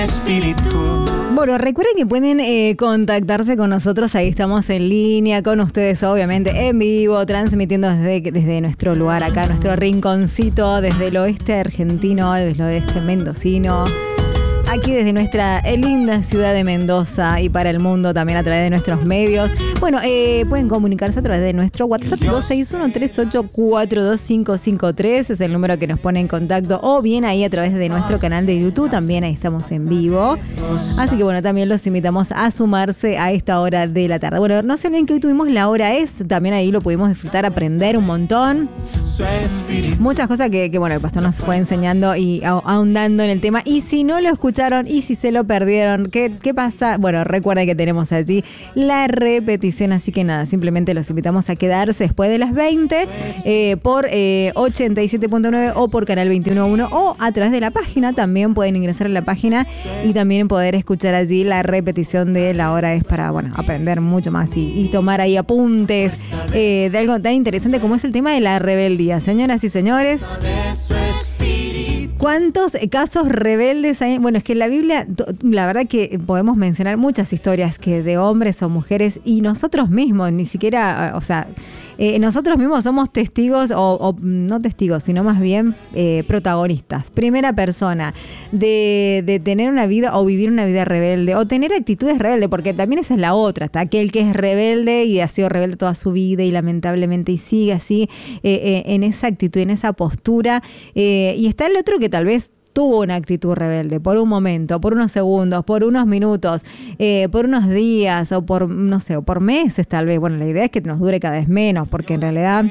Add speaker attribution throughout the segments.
Speaker 1: Bueno, recuerden que pueden contactarse con nosotros, ahí estamos en línea con ustedes, obviamente en vivo, transmitiendo desde nuestro lugar acá, nuestro rinconcito, desde el oeste argentino, desde el oeste mendocino. Aquí desde nuestra linda ciudad de Mendoza y para el mundo también a través de nuestros medios. Bueno, pueden comunicarse a través de nuestro WhatsApp 261-384-2553, es el número que nos pone en contacto, o bien ahí a través de nuestro canal de YouTube, también ahí estamos en vivo. Así que bueno, también los invitamos a sumarse a esta hora de la tarde. Bueno, no se olviden que hoy tuvimos La Hora Es, también ahí lo pudimos disfrutar, aprender un montón. Muchas cosas que bueno, el pastor nos fue enseñando y ahondando en el tema. Y si no lo escucharon y si se lo perdieron, ¿qué pasa? Bueno, recuerden que tenemos allí la repetición, así que nada, simplemente los invitamos a quedarse después de las 20 por 87.9 o por Canal 21.1 o a través de la página. También pueden ingresar a la página y también poder escuchar allí la repetición de La Hora Es para, bueno, aprender mucho más y tomar ahí apuntes de algo tan interesante como es el tema de la rebeldía. Señoras y señores, ¿cuántos casos rebeldes hay? Bueno, es que en la Biblia, la verdad que podemos mencionar muchas historias que de hombres o mujeres y nosotros mismos, ni siquiera, o sea, nosotros mismos somos testigos, o no testigos, sino más bien protagonistas. Primera persona de tener una vida o vivir una vida rebelde o tener actitudes rebeldes, porque también esa es la otra. Está aquel que es rebelde y ha sido rebelde toda su vida y lamentablemente y sigue así en esa actitud, en esa postura. Y está el otro que tal vez tuvo una actitud rebelde por un momento, por unos segundos, por unos minutos, por unos días o por, no sé, o por meses tal vez. Bueno, la idea es que nos dure cada vez menos, porque en realidad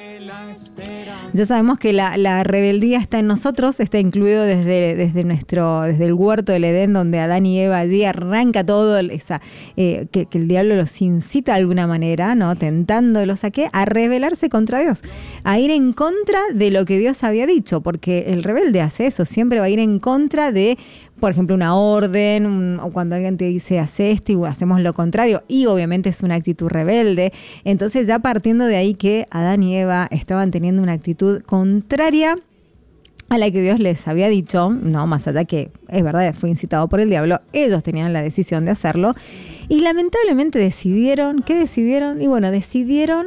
Speaker 1: ya sabemos que la rebeldía está en nosotros, está incluido desde el huerto del Edén, donde Adán y Eva allí arranca todo, que el diablo los incita de alguna manera, ¿no? Tentándolos a rebelarse contra Dios, a ir en contra de lo que Dios había dicho, porque el rebelde hace eso, siempre va a ir en contra de, por ejemplo, una orden, o cuando alguien te dice hace esto y hacemos lo contrario, y obviamente es una actitud rebelde. Entonces ya partiendo de ahí que Adán y Eva estaban teniendo una actitud contraria a la que Dios les había dicho, no, más allá que es verdad, fue incitado por el diablo, ellos tenían la decisión de hacerlo, y lamentablemente decidieron, y bueno, decidieron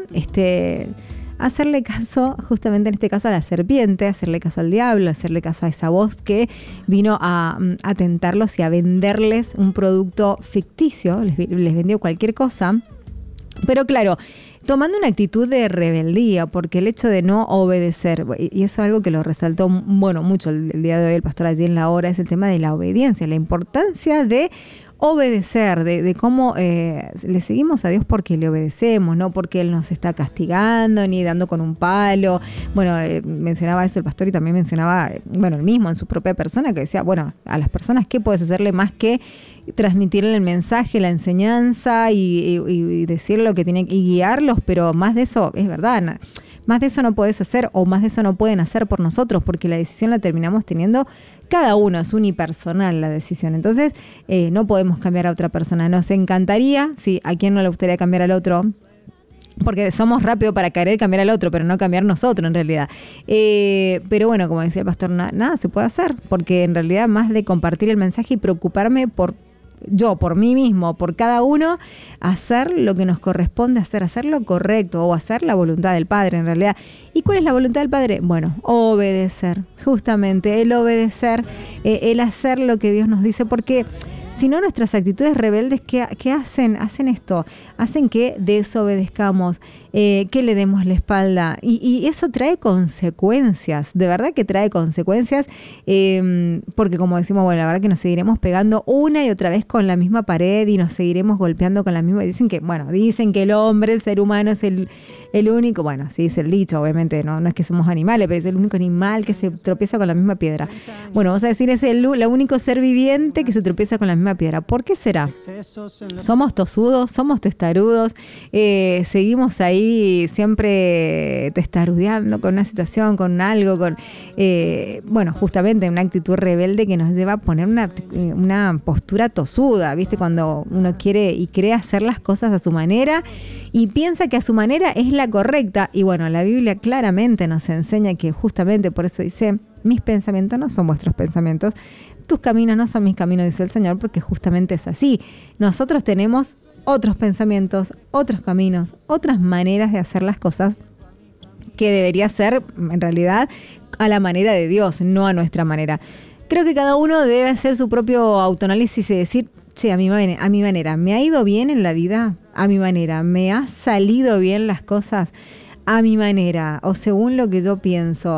Speaker 1: hacerle caso, justamente en este caso a la serpiente, hacerle caso al diablo, hacerle caso a esa voz que vino a tentarlos y a venderles un producto ficticio, les vendió cualquier cosa, pero claro, tomando una actitud de rebeldía, porque el hecho de no obedecer, y eso es algo que lo resaltó mucho el día de hoy el pastor allí en La Hora, es el tema de la obediencia, la importancia de obedecer, de cómo le seguimos a Dios porque le obedecemos, no porque Él nos está castigando ni dando con un palo. Bueno, mencionaba eso el pastor y también mencionaba, bueno, él mismo en su propia persona, que decía, bueno, a las personas, ¿qué puedes hacerle más que transmitirle el mensaje, la enseñanza y decirle lo que tienen y guiarlos? Pero más de eso, es verdad, más de eso no podés hacer, o más de eso no pueden hacer por nosotros, porque la decisión la terminamos teniendo cada uno, es unipersonal la decisión. Entonces, no podemos cambiar a otra persona. Nos encantaría, sí, ¿a quién no le gustaría cambiar al otro? Porque somos rápidos para querer cambiar al otro, pero no cambiar nosotros en realidad. Pero bueno, como decía el pastor, nada se puede hacer, porque en realidad más de compartir el mensaje y preocuparme por mí mismo, por cada uno, hacer lo que nos corresponde hacer lo correcto o hacer la voluntad del Padre en realidad. ¿Y cuál es la voluntad del Padre? Bueno, obedecer, justamente el obedecer, el hacer lo que Dios nos dice, porque si no, nuestras actitudes rebeldes, ¿qué hacen? Hacen esto, hacen que desobedezcamos, que le demos la espalda. Y eso trae consecuencias, de verdad que trae consecuencias, porque como decimos, bueno, la verdad que nos seguiremos pegando una y otra vez con la misma pared y nos seguiremos golpeando con la misma. Dicen que el hombre, el ser humano es el único, bueno, sí es el dicho, obviamente, no es que somos animales, pero es el único animal que se tropieza con la misma piedra. Bueno, vamos a decir, es el único ser viviente que se tropieza con la misma piedra. ¿Por qué será? Somos tosudos, somos testarudos, seguimos ahí siempre testarudeando con una situación, con algo, justamente una actitud rebelde que nos lleva a poner una postura tosuda, ¿viste? Cuando uno quiere y cree hacer las cosas a su manera y piensa que a su manera es la correcta. Y bueno, la Biblia claramente nos enseña que justamente por eso dice: mis pensamientos no son vuestros pensamientos, tus caminos no son mis caminos, dice el Señor, porque justamente es así. Nosotros tenemos otros pensamientos, otros caminos, otras maneras de hacer las cosas que debería ser, en realidad, a la manera de Dios, no a nuestra manera. Creo que cada uno debe hacer su propio autoanálisis y decir, che, a mi manera, ¿me ha ido bien en la vida? A mi manera, ¿me ha salido bien las cosas? A mi manera, o según lo que yo pienso,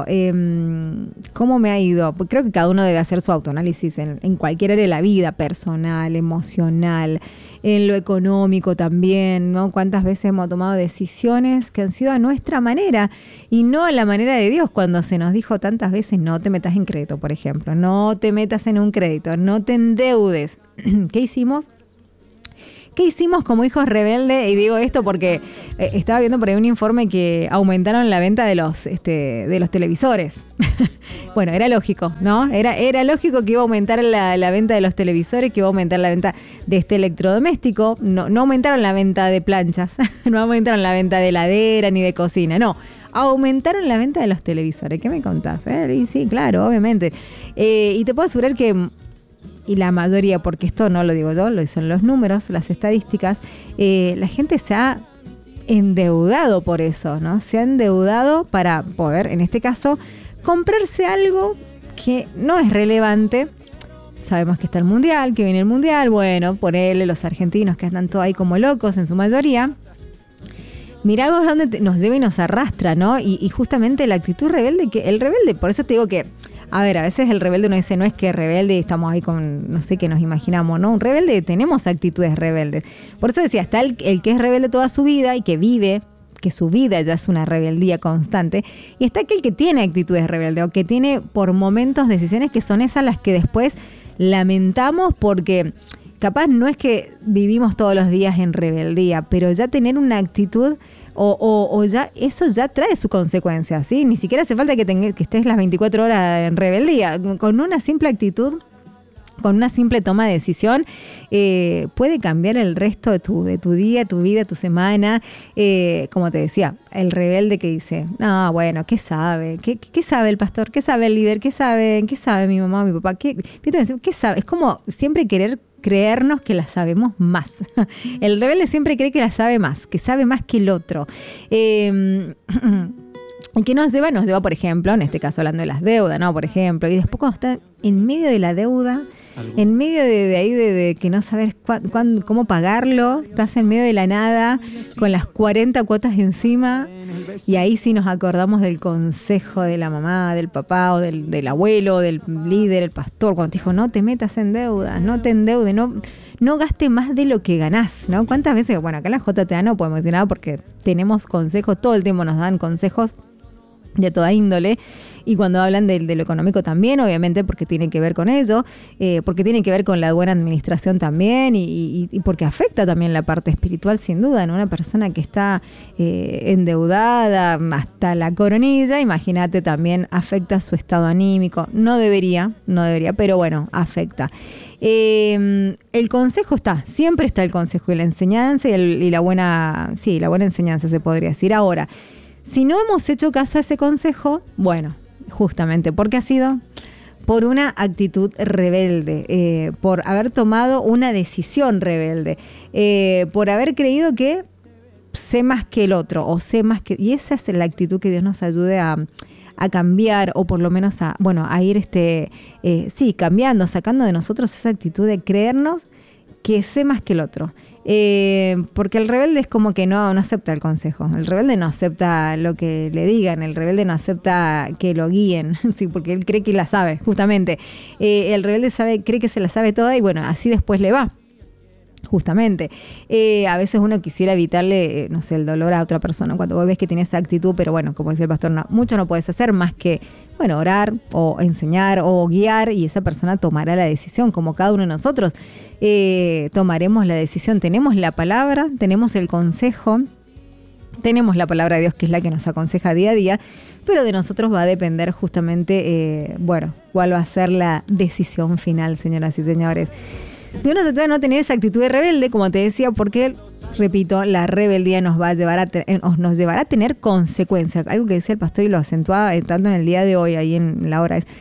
Speaker 1: ¿cómo me ha ido? Pues creo que cada uno debe hacer su autoanálisis en cualquier área de la vida, personal, emocional, en lo económico también, ¿no? ¿Cuántas veces hemos tomado decisiones que han sido a nuestra manera y no a la manera de Dios? Cuando se nos dijo tantas veces, no te metas en crédito, por ejemplo, no te metas en un crédito, no te endeudes. ¿Qué hicimos? ¿Qué hicimos como hijos rebeldes? Y digo esto porque estaba viendo por ahí un informe que aumentaron la venta de los televisores. Bueno, era lógico, ¿no? Era lógico que iba a aumentar la venta de los televisores, que iba a aumentar la venta de este electrodoméstico. No aumentaron la venta de planchas, no aumentaron la venta de heladera ni de cocina, no. Aumentaron la venta de los televisores. ¿Qué me contás? Y sí, claro, obviamente. Y te puedo asegurar que... Y la mayoría, porque esto no lo digo yo, lo dicen los números, las estadísticas, la gente se ha endeudado por eso, ¿no? Se ha endeudado para poder, en este caso, comprarse algo que no es relevante. Sabemos que está el Mundial, que viene el Mundial, bueno, ponele los argentinos que andan todos ahí como locos en su mayoría. Miramos dónde nos lleva y nos arrastra, ¿no? Y justamente la actitud rebelde, el rebelde, por eso te digo que... A ver, a veces el rebelde uno dice, no es que rebelde estamos ahí con, no sé qué nos imaginamos, ¿no? Un rebelde, tenemos actitudes rebeldes. Por eso decía, está el que es rebelde toda su vida y que vive, que su vida ya es una rebeldía constante. Y está aquel que tiene actitudes rebeldes o que tiene por momentos decisiones que son esas las que después lamentamos porque capaz no es que vivimos todos los días en rebeldía, pero ya tener una actitud... O ya eso ya trae su consecuencia, ¿sí? Ni siquiera hace falta que estés las 24 horas en rebeldía. Con una simple actitud, con una simple toma de decisión, puede cambiar el resto de tu día, tu vida, tu semana. Como te decía, el rebelde que dice, no, bueno, ¿qué sabe? ¿Qué sabe el pastor? ¿Qué sabe el líder? ¿Qué sabe mi mamá, mi papá? ¿Qué sabe? Es como siempre querer creernos que la sabemos más. El rebelde siempre cree que la sabe más, que sabe más que el otro. ¿Qué nos lleva, por ejemplo, en este caso hablando de las deudas, ¿no? Por ejemplo, y después cuando está en medio de la deuda, en medio de ahí de que no sabes cómo pagarlo, estás en medio de la nada, con las 40 cuotas encima, y ahí sí nos acordamos del consejo de la mamá, del papá o del abuelo, del líder, el pastor, cuando te dijo, no te metas en deudas, no te endeudes, no gaste más de lo que ganás, ¿no? ¿Cuántas veces? Bueno, acá en la JTA no podemos decir nada porque tenemos consejos, todo el tiempo nos dan consejos de toda índole, y cuando hablan de lo económico también, obviamente porque tiene que ver con ello, porque tiene que ver con la buena administración también y porque afecta también la parte espiritual sin duda, en una persona que está endeudada hasta la coronilla, imagínate, también afecta su estado anímico, no debería, pero bueno, afecta. El consejo siempre está el consejo y la enseñanza y la buena enseñanza se podría decir. Ahora, si no hemos hecho caso a ese consejo, bueno, justamente porque ha sido por una actitud rebelde, por haber tomado una decisión rebelde, por haber creído que sé más que el otro o sé más que... Y esa es la actitud que Dios nos ayude a cambiar o por lo menos a ir cambiando, sacando de nosotros esa actitud de creernos que sé más que el otro. Porque el rebelde es como que no acepta el consejo, el rebelde no acepta lo que le digan, el rebelde no acepta que lo guíen, sí, porque él cree que la sabe, justamente. El rebelde cree que se la sabe toda y bueno, así después le va. Justamente. A veces uno quisiera evitarle, el dolor a otra persona cuando vos ves que tiene esa actitud, pero bueno, como dice el pastor, mucho no puedes hacer más que, orar o enseñar o guiar y esa persona tomará la decisión, como cada uno de nosotros tomaremos la decisión. Tenemos la palabra, tenemos el consejo, tenemos la palabra de Dios que es la que nos aconseja día a día, pero de nosotros va a depender justamente, cuál va a ser la decisión final, señoras y señores. De una situación de no tener esa actitud de rebelde, como te decía, porque, repito, la rebeldía nos llevará a tener consecuencias. Algo que decía el pastor y lo acentuaba tanto en el día de hoy, ahí en la hora, es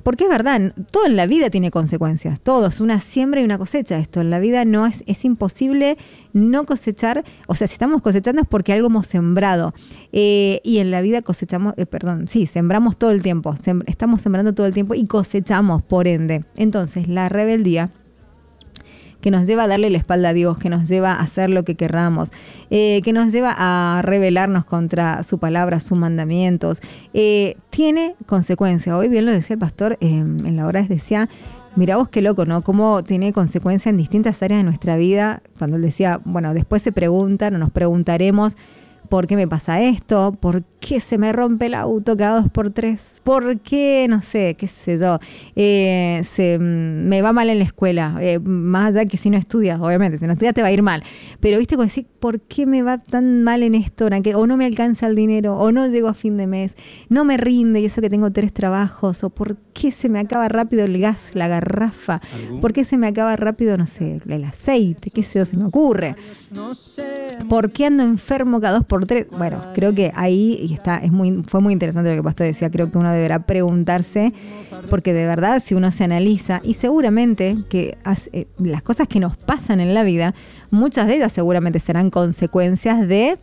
Speaker 1: Porque es verdad, todo en la vida tiene consecuencias, todo es una siembra y una cosecha esto. En la vida no es imposible no cosechar, o sea, si estamos cosechando es porque algo hemos sembrado. Y en la vida sembramos todo el tiempo, estamos sembrando todo el tiempo y cosechamos por ende. Entonces, la rebeldía que nos lleva a darle la espalda a Dios, que nos lleva a hacer lo que querramos, que nos lleva a rebelarnos contra su palabra, sus mandamientos, tiene consecuencias. Hoy bien lo decía el pastor, en la hora decía, mirá vos qué loco, ¿no? Cómo tiene consecuencias en distintas áreas de nuestra vida. Cuando él decía, bueno, después se preguntan o nos preguntaremos, ¿por qué me pasa esto? ¿Por qué se me rompe el auto cada 2x3? ¿Por qué? No sé, qué sé yo. Me va mal en la escuela. Más allá que si no estudias, obviamente. Si no estudias te va a ir mal. Pero viste, como decir, ¿por qué me va tan mal en esto? O no me alcanza el dinero, o no llego a fin de mes, no me rinde y eso que tengo 3 trabajos, o ¿por qué se me acaba rápido el gas, la garrafa? ¿Por qué se me acaba rápido, no sé, el aceite? ¿Qué sé yo? Se me ocurre. ¿Por qué ando enfermo cada 2x3? Bueno, creo que ahí fue muy interesante lo que el pastor decía. Creo que uno deberá preguntarse, porque de verdad, si uno se analiza, y seguramente que las cosas que nos pasan en la vida, muchas de ellas seguramente serán consecuencias de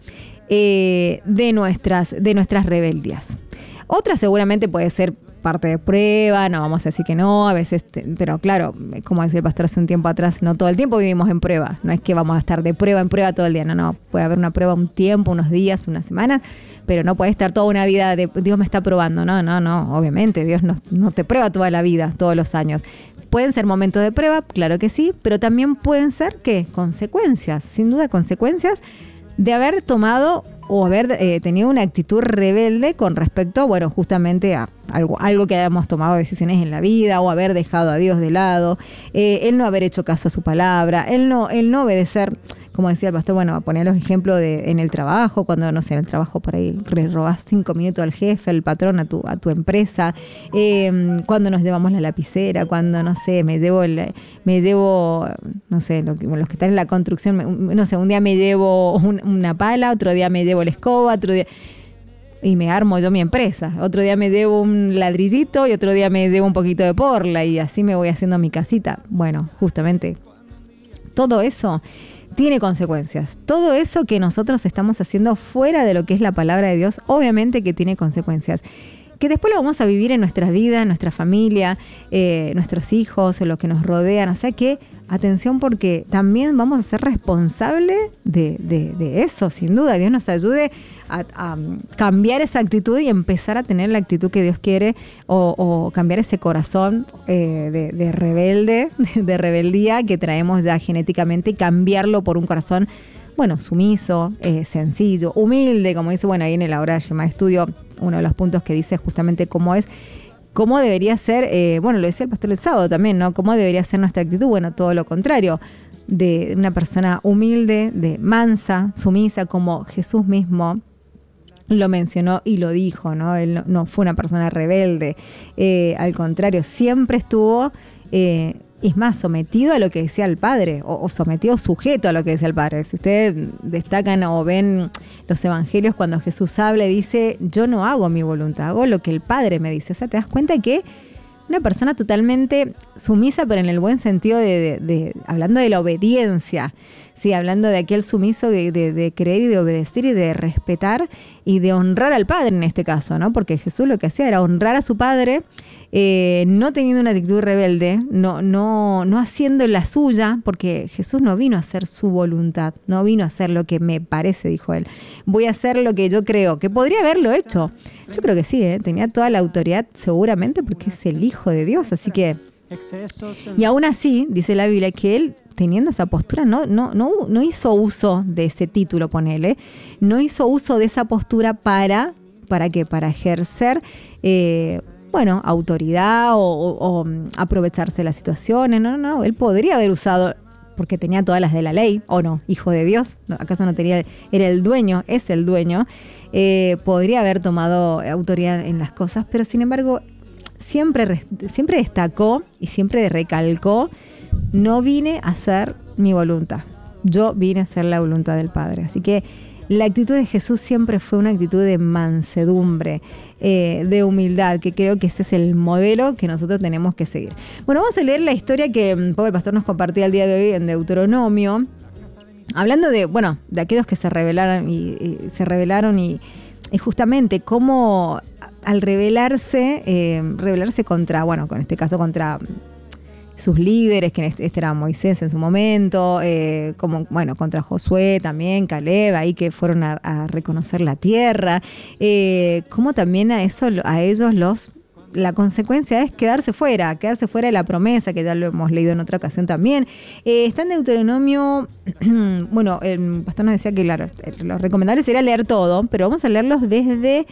Speaker 1: nuestras rebeldías. Otras seguramente puede ser parte de prueba, no vamos a decir que no, a veces, pero claro, como decía el pastor hace un tiempo atrás, no todo el tiempo vivimos en prueba, no es que vamos a estar de prueba en prueba todo el día, no, puede haber una prueba un tiempo, unos días, unas semanas, pero no puede estar toda una vida de Dios me está probando, no, obviamente Dios no te prueba toda la vida, todos los años. Pueden ser momentos de prueba, claro que sí, pero también pueden ser, ¿qué? Consecuencias, sin duda consecuencias de haber tomado o haber tenido una actitud rebelde con respecto, bueno, justamente a algo que hayamos tomado decisiones en la vida, o haber dejado a Dios de lado, el no haber hecho caso a su palabra, el no obedecer, como decía el pastor, bueno, a poner los ejemplos en el trabajo, cuando, no sé, en el trabajo por ahí le robás 5 minutos al jefe, al patrón, a tu empresa, cuando nos llevamos la lapicera, cuando, no sé, me llevo, no sé, los que están en la construcción, no sé, un día me llevo una pala, otro día me llevo la escoba, otro día... Y me armo yo mi empresa. Otro día me llevo un ladrillito y otro día me llevo un poquito de porla y así me voy haciendo mi casita. Bueno, justamente todo eso tiene consecuencias. Todo eso que nosotros estamos haciendo fuera de lo que es la palabra de Dios, obviamente que tiene consecuencias. Que después lo vamos a vivir en nuestra vida, en nuestra familia, nuestros hijos, en lo que nos rodean. O sea que, atención, porque también vamos a ser responsables de eso, sin duda. Dios nos ayude a cambiar esa actitud y empezar a tener la actitud que Dios quiere, o cambiar ese corazón de rebelde, de rebeldía que traemos ya genéticamente, y cambiarlo por un corazón, bueno, sumiso, sencillo, humilde, como dice, bueno, ahí en el Ahora Shema Estudio, uno de los puntos que dice justamente cómo debería ser, bueno, lo decía el pastor el sábado también, ¿no? ¿Cómo debería ser nuestra actitud? Bueno, todo lo contrario, de una persona humilde, de mansa, sumisa, como Jesús mismo lo mencionó y lo dijo, ¿no? Él no fue una persona rebelde, al contrario, siempre estuvo... es más, sometido a lo que decía el Padre, o sometido, sujeto a lo que decía el Padre. Si ustedes destacan o ven los evangelios, cuando Jesús habla, dice, yo no hago mi voluntad, hago lo que el Padre me dice. O sea, te das cuenta que una persona totalmente sumisa, pero en el buen sentido hablando de la obediencia, sí, hablando de aquel sumiso de creer y de obedecer y de respetar y de honrar al Padre en este caso, ¿no? Porque Jesús lo que hacía era honrar a su Padre, no teniendo una actitud rebelde, no haciendo la suya, porque Jesús no vino a hacer su voluntad, no vino a hacer lo que me parece, dijo él. Voy a hacer lo que yo creo, que podría haberlo hecho. Yo creo que sí, tenía toda la autoridad seguramente porque es el Hijo de Dios, así que... Y aún así, dice la Biblia, que él, teniendo esa postura, no hizo uso de ese título, ponele, no hizo uso de esa postura ¿para qué? Para ejercer, autoridad o aprovecharse de las situaciones. No, él podría haber usado, porque tenía todas las de la ley, ¿o no? Hijo de Dios, ¿acaso no tenía? Era el dueño, es el dueño, podría haber tomado autoridad en las cosas, pero sin embargo... Siempre destacó y siempre recalcó, no vine a hacer mi voluntad, yo vine a hacer la voluntad del Padre. Así que la actitud de Jesús siempre fue una actitud de mansedumbre, de humildad, que creo que ese es el modelo que nosotros tenemos que seguir. Bueno, vamos a leer la historia que Pablo el Pastor nos compartía el día de hoy en Deuteronomio, hablando de aquellos que se rebelaron y justamente cómo al rebelarse contra, con este caso contra sus líderes, que este era Moisés en su momento, contra Josué también, Caleb, ahí que fueron a reconocer la tierra, cómo también a ellos la consecuencia es quedarse fuera de la promesa, que ya lo hemos leído en otra ocasión también. Está en Deuteronomio, el pastor nos decía que claro, lo recomendable sería leer todo, pero vamos a leerlos desde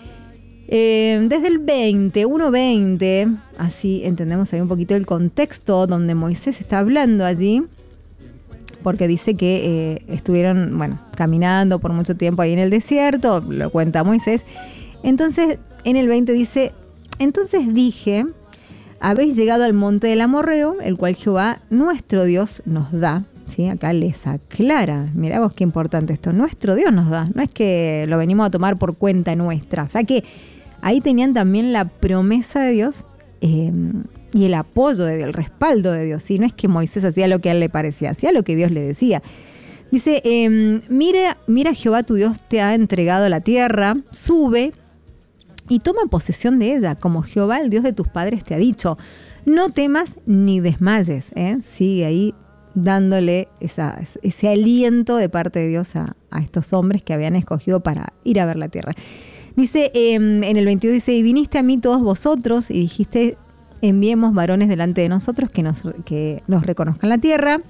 Speaker 1: el 1:20, así entendemos ahí un poquito el contexto donde Moisés está hablando allí, porque dice que estuvieron, caminando por mucho tiempo ahí en el desierto, lo cuenta Moisés. Entonces, en el 20 dice: entonces dije, habéis llegado al monte del Amorreo, el cual Jehová, nuestro Dios, nos da. ¿Sí? Acá les aclara, mirá vos qué importante esto, nuestro Dios nos da, no es que lo venimos a tomar por cuenta nuestra, o sea que ahí tenían también la promesa de Dios y el apoyo de Dios, el respaldo de Dios, ¿sí? No es que Moisés hacía lo que a él le parecía, hacía lo que Dios le decía. Dice, mira Jehová tu Dios te ha entregado la tierra, sube y toma posesión de ella, como Jehová el Dios de tus padres te ha dicho, no temas ni desmayes, sigue ahí dándole ese aliento de parte de Dios a estos hombres que habían escogido para ir a ver la tierra. Dice, en el 22 dice, y viniste a mí todos vosotros y dijiste, enviemos varones delante de nosotros que nos reconozcan la tierra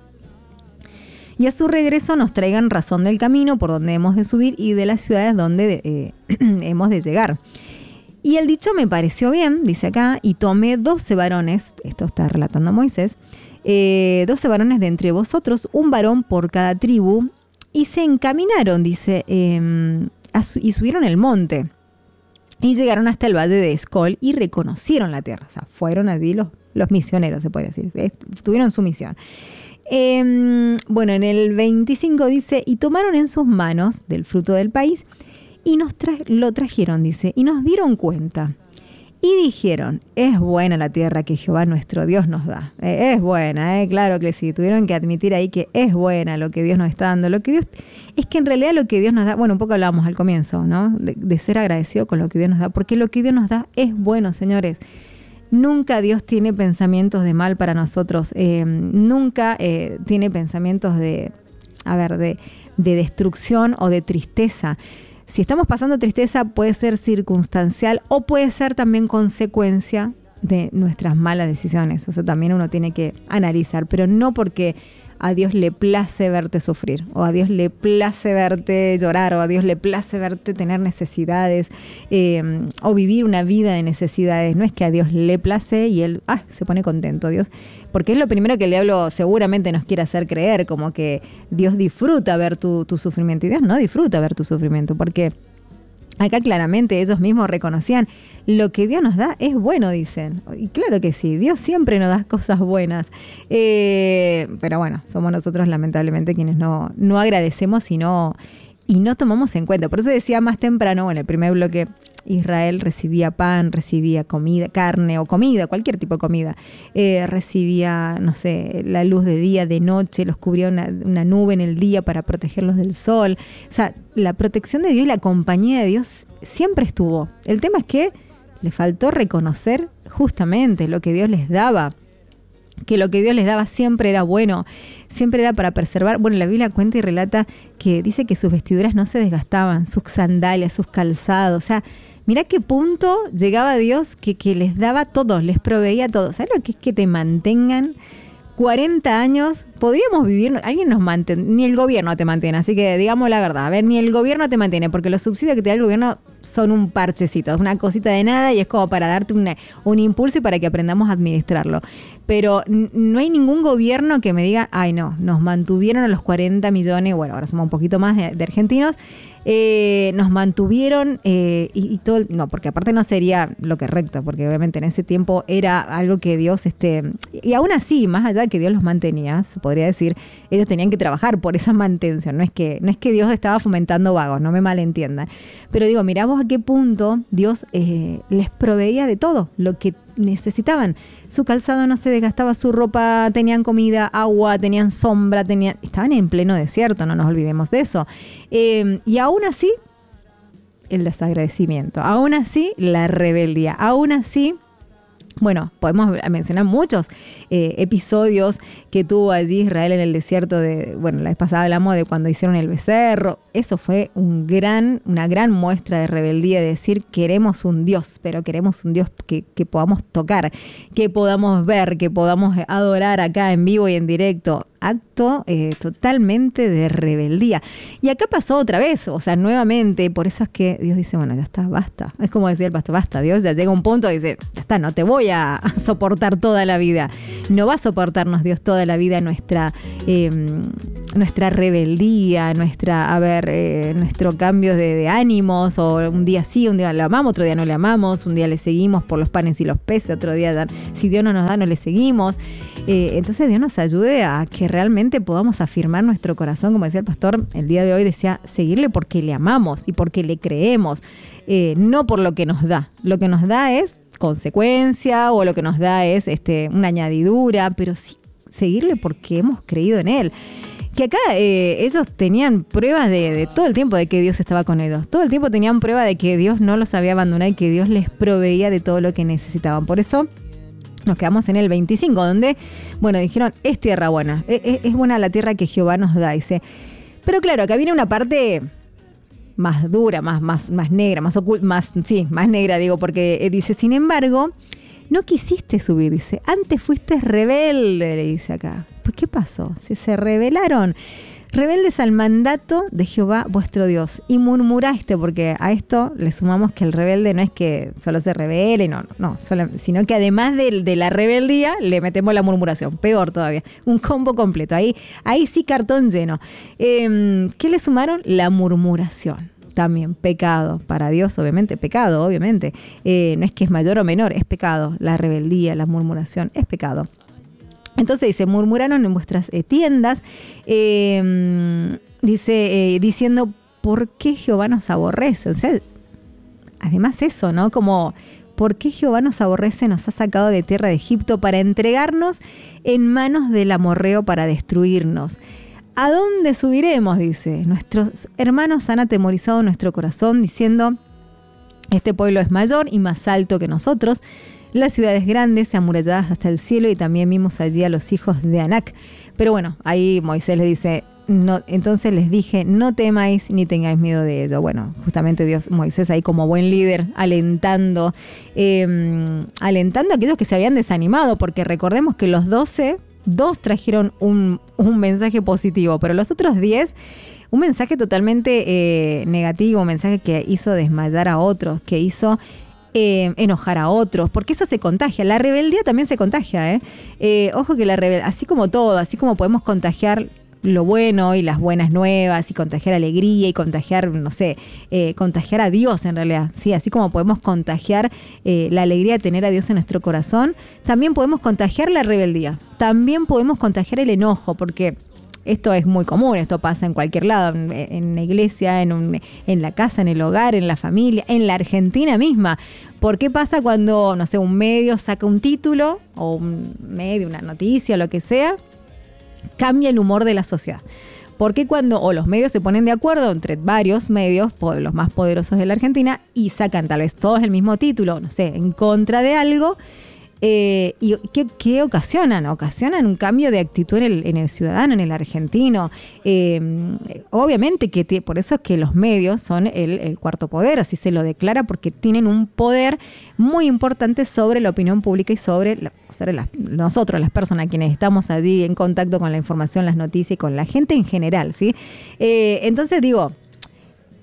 Speaker 1: y a su regreso nos traigan razón del camino por donde hemos de subir y de las ciudades donde hemos de llegar. Y el dicho me pareció bien, dice acá, y tomé 12 varones, esto está relatando Moisés, 12 varones de entre vosotros, un varón por cada tribu, y se encaminaron, dice, y subieron el monte, y llegaron hasta el valle de Escol, y reconocieron la tierra, o sea, fueron allí los misioneros, se puede decir, tuvieron su misión. En el 25 dice, y tomaron en sus manos del fruto del país, y lo trajeron, dice, y nos dieron cuenta. Y dijeron, es buena la tierra que Jehová nuestro Dios nos da. Es buena, claro que sí. Tuvieron que admitir ahí que es buena lo que Dios nos está dando. Es que en realidad lo que Dios nos da, un poco hablábamos al comienzo, ¿no? De ser agradecido con lo que Dios nos da. Porque lo que Dios nos da es bueno, señores. Nunca Dios tiene pensamientos de mal para nosotros. Nunca tiene pensamientos de destrucción o de tristeza. Si estamos pasando tristeza, puede ser circunstancial o puede ser también consecuencia de nuestras malas decisiones. O sea, también uno tiene que analizar, pero no porque a Dios le place verte sufrir, o a Dios le place verte llorar, o a Dios le place verte tener necesidades, o vivir una vida de necesidades. No es que a Dios le place y Él se pone contento, Dios, porque es lo primero que el diablo seguramente nos quiere hacer creer, como que Dios disfruta ver tu sufrimiento, y Dios no disfruta ver tu sufrimiento, porque acá claramente ellos mismos reconocían lo que Dios nos da es bueno, dicen. Y claro que sí, Dios siempre nos da cosas buenas. Pero somos nosotros lamentablemente quienes no agradecemos y no tomamos en cuenta. Por eso decía más temprano, en el primer bloque, Israel recibía pan, recibía comida, carne o comida, cualquier tipo de comida. Recibía, la luz de día, de noche, los cubría una nube en el día para protegerlos del sol. O sea, la protección de Dios y la compañía de Dios siempre estuvo. El tema es que le faltó reconocer justamente lo que Dios les daba. Que lo que Dios les daba siempre era bueno, siempre era para preservar. La Biblia cuenta y relata que dice que sus vestiduras no se desgastaban, sus sandalias, sus calzados. O sea, mirá qué punto llegaba Dios que les daba todo, les proveía todo. ¿Sabes lo que es que te mantengan 40 años? Podríamos vivir, alguien nos mantiene, ni el gobierno te mantiene, así que digamos la verdad, ni el gobierno te mantiene, porque los subsidios que te da el gobierno son un parchecito, una cosita de nada y es como para darte un impulso y para que aprendamos a administrarlo. Pero no hay ningún gobierno que me diga, ay no, nos mantuvieron a los 40 millones, bueno, ahora somos un poquito más de argentinos, nos mantuvieron y todo, no, porque aparte no sería lo correcto, porque obviamente en ese tiempo era algo que Dios, y aún así, más allá de que Dios los mantenía, se podría decir, ellos tenían que trabajar por esa mantención, no es que Dios estaba fomentando vagos, no me malentiendan, pero digo, miramos a qué punto Dios les proveía de todo lo que necesitaban. Su calzado no se desgastaba, su ropa, tenían comida, agua, tenían sombra, estaban en pleno desierto, no nos olvidemos de eso. Y aún así, el desagradecimiento, aún así, la rebeldía, aún así, bueno, podemos mencionar muchos episodios que tuvo allí Israel en el desierto la vez pasada hablamos de cuando hicieron el becerro. Eso fue una gran muestra de rebeldía, de decir, queremos un Dios, pero queremos un Dios que podamos tocar, que podamos ver, que podamos adorar acá en vivo y en directo. Acto totalmente de rebeldía. Y acá pasó otra vez, o sea, nuevamente, por eso es que Dios dice, bueno, ya está, basta. Es como decía el pastor, basta, Dios ya llega a un punto y dice, ya está, no te voy a soportar toda la vida. No va a soportarnos Dios toda la vida nuestra rebeldía, nuestro cambio de ánimos, o un día sí, un día le amamos, otro día no le amamos, un día le seguimos por los panes y los peces, otro día si Dios no nos da, no le seguimos. Entonces Dios nos ayude a que realmente podamos afirmar nuestro corazón, como decía el pastor el día de hoy, decía, seguirle porque le amamos y porque le creemos, no por lo que nos da. Lo que nos da es consecuencia, o lo que nos da es una añadidura, pero sí seguirle porque hemos creído en Él. Que acá ellos tenían pruebas de todo el tiempo de que Dios estaba con ellos. Todo el tiempo tenían prueba de que Dios no los había abandonado y que Dios les proveía de todo lo que necesitaban. Por eso nos quedamos en el 25, donde, bueno, dijeron, es tierra buena, es buena la tierra que Jehová nos da, dice. Pero claro, acá viene una parte más dura, más negra, más oculta, más negra, digo, porque dice, sin embargo, no quisiste subir, dice, antes fuiste rebelde, le dice acá. Pues, ¿qué pasó? Se rebelaron. Rebeldes al mandato de Jehová vuestro Dios, y murmuraste, porque a esto le sumamos que el rebelde no es que solo se rebele, sino que además de la rebeldía le metemos la murmuración, peor todavía, un combo completo, ahí sí cartón lleno. ¿Qué le sumaron? La murmuración. También pecado, para Dios obviamente, pecado obviamente, no es que es mayor o menor, es pecado, la rebeldía, la murmuración, es pecado. Entonces dice, murmuraron en vuestras tiendas, diciendo, ¿por qué Jehová nos aborrece? O sea, además eso, ¿no? Como, ¿por qué Jehová nos aborrece? Nos ha sacado de tierra de Egipto para entregarnos en manos del amorreo para destruirnos. ¿A dónde subiremos? Dice, nuestros hermanos han atemorizado nuestro corazón diciendo, este pueblo es mayor y más alto que nosotros. Las ciudades grandes, amuralladas hasta el cielo, y también vimos allí a los hijos de Anac. Pero bueno, ahí Moisés les dice, no, entonces les dije, no temáis ni tengáis miedo de ello. Bueno, justamente Moisés ahí como buen líder, alentando a aquellos que se habían desanimado, porque recordemos que los 12, 2 trajeron un mensaje positivo, pero los otros 10, un mensaje totalmente negativo, un mensaje que hizo desmayar a otros, que hizo enojar a otros, porque eso se contagia. La rebeldía también se contagia, ojo que la rebeldía, así como todo, así como podemos contagiar lo bueno y las buenas nuevas y contagiar alegría y contagiar, contagiar a Dios en realidad, sí, así como podemos contagiar la alegría de tener a Dios en nuestro corazón, también podemos contagiar la rebeldía, también podemos contagiar el enojo, porque esto es muy común, esto pasa en cualquier lado, en la iglesia, en la casa, en el hogar, en la familia, en la Argentina misma. ¿Por qué pasa cuando, un medio saca un título, o un medio, una noticia, lo que sea, cambia el humor de la sociedad? ¿Por qué cuando los medios se ponen de acuerdo entre varios medios, los más poderosos de la Argentina, y sacan tal vez todos el mismo título, en contra de algo? ¿Y qué ocasionan? Ocasionan un cambio de actitud en el ciudadano, en el argentino. Obviamente que por eso es que los medios son el cuarto poder, así se lo declara, porque tienen un poder muy importante sobre la opinión pública y sobre nosotros, las personas quienes estamos allí en contacto con la información, las noticias y con la gente en general, ¿sí? Entonces digo,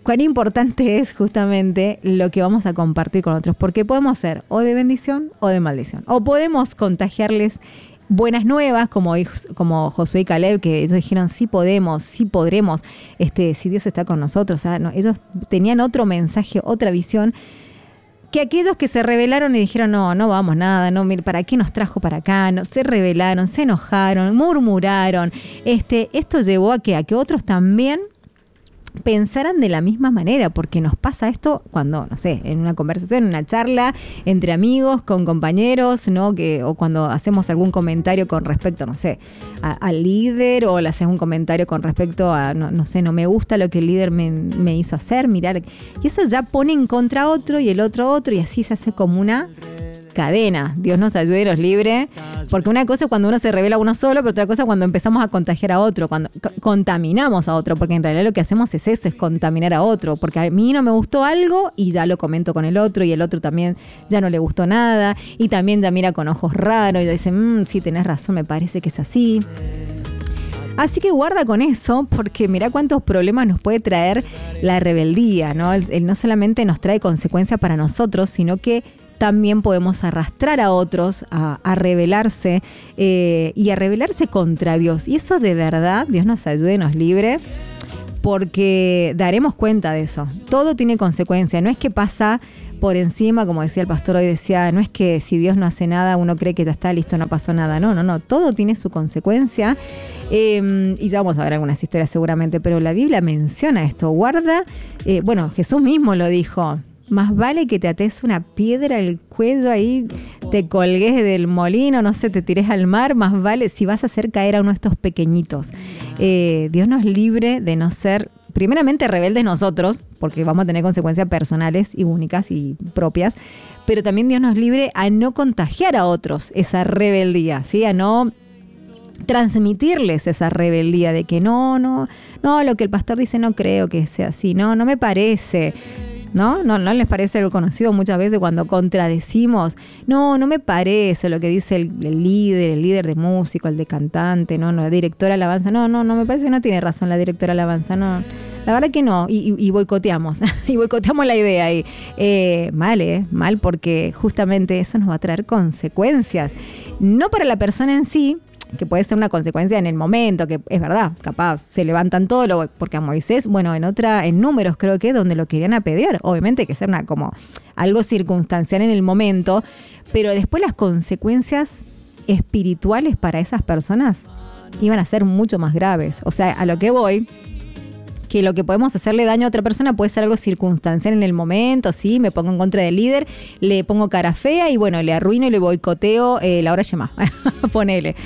Speaker 1: cuán importante es justamente lo que vamos a compartir con otros, porque podemos ser o de bendición o de maldición, o podemos contagiarles buenas nuevas, como Josué y Caleb, que ellos dijeron sí podemos, sí podremos, si Dios está con nosotros. O sea, no, ellos tenían otro mensaje, otra visión, que aquellos que se rebelaron y dijeron no vamos nada, no, mire, ¿para qué nos trajo para acá? No, se rebelaron, se enojaron, murmuraron. Esto llevó a que otros también pensaran de la misma manera, porque nos pasa esto cuando, no sé, en una conversación, en una charla entre amigos, con compañeros, ¿no? O cuando hacemos algún comentario con respecto, no sé, al líder, o le haces un comentario con respecto a, no sé, no me gusta lo que el líder me hizo hacer, mirar, y eso ya pone en contra a otro y el otro, y así se hace como una cadena. Dios nos ayude y nos libre, porque una cosa es cuando uno se revela a uno solo, pero otra cosa es cuando empezamos a contagiar a otro, cuando contaminamos a otro, porque en realidad lo que hacemos es eso, es contaminar a otro, porque a mí no me gustó algo y ya lo comento con el otro, y el otro también ya no le gustó nada, y también ya mira con ojos raros y ya dice, sí, tenés razón, me parece que es así. Así que guarda con eso, porque mirá cuántos problemas nos puede traer la rebeldía, ¿no? Él no solamente nos trae consecuencias para nosotros, sino que también podemos arrastrar a otros a rebelarse y a rebelarse contra Dios. Y eso de verdad, Dios nos ayude y nos libre, porque daremos cuenta de eso. Todo tiene consecuencia. No es que pasa por encima, como decía el pastor hoy, decía, no es que si Dios no hace nada, uno cree que ya está listo, no pasó nada. No. Todo tiene su consecuencia. Y ya vamos a ver algunas historias seguramente, pero la Biblia menciona esto. Guarda, Jesús mismo lo dijo. Más vale que te ates una piedra al cuello ahí, te colgues del molino, no sé, te tires al mar, más vale si vas a hacer caer a uno de estos pequeñitos. Dios nos libre de no ser, primeramente, rebeldes nosotros, porque vamos a tener consecuencias personales y únicas y propias, pero también Dios nos libre a no contagiar a otros esa rebeldía, ¿sí? A no transmitirles esa rebeldía de que no, lo que el pastor dice no creo que sea así, no me parece. ¿No les parece algo conocido muchas veces cuando contradecimos? No me parece lo que dice el líder de músico, el de cantante, la directora de alabanza. No, me parece que no tiene razón la directora de alabanza, no. La verdad que no, y boicoteamos, y boicoteamos la idea. Mal, porque justamente eso nos va a traer consecuencias. No para la persona en sí, que puede ser una consecuencia en el momento, que es verdad, capaz se levantan todo, porque a Moisés, en Números creo que donde lo querían apedrear, obviamente hay que ser como algo circunstancial en el momento, pero después las consecuencias espirituales para esas personas iban a ser mucho más graves. O sea, a lo que voy, que lo que podemos hacerle daño a otra persona puede ser algo circunstancial en el momento, sí, me pongo en contra del líder, le pongo cara fea y le arruino y le boicoteo la hora Shema, ponele.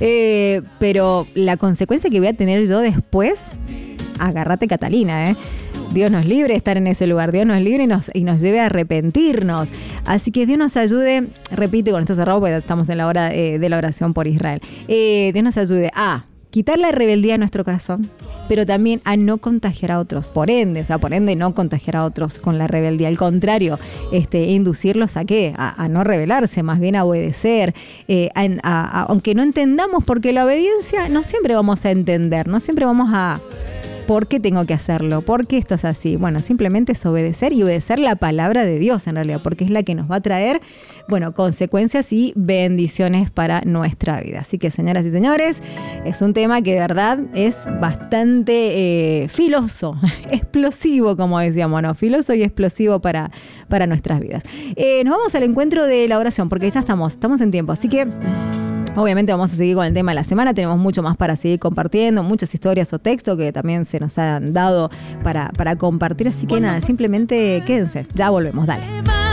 Speaker 1: Pero la consecuencia que voy a tener yo después, agárrate Catalina, Dios nos libre de estar en ese lugar, Dios nos libre y nos lleve a arrepentirnos. Así que Dios nos ayude, repite con esto cerrado porque estamos en la hora de la oración por Israel. Dios nos ayude a quitar la rebeldía de nuestro corazón, pero también a no contagiar a otros. Por ende, no contagiar a otros con la rebeldía. Al contrario, inducirlos a ¿qué? A no rebelarse, más bien a obedecer. Aunque no entendamos, porque la obediencia no siempre vamos a entender, no siempre vamos a... ¿Por qué tengo que hacerlo? ¿Por qué esto es así? Simplemente es obedecer y obedecer la palabra de Dios en realidad, porque es la que nos va a traer, consecuencias y bendiciones para nuestra vida. Así que, señoras y señores, es un tema que de verdad es bastante filoso, explosivo, como decíamos, ¿no? Filoso y explosivo para nuestras vidas. Nos vamos al encuentro de la oración, porque ya estamos en tiempo, así que... Obviamente vamos a seguir con el tema de la semana, tenemos mucho más para seguir compartiendo, muchas historias o textos que también se nos han dado para compartir, así que nada, simplemente quédense, ya volvemos, dale.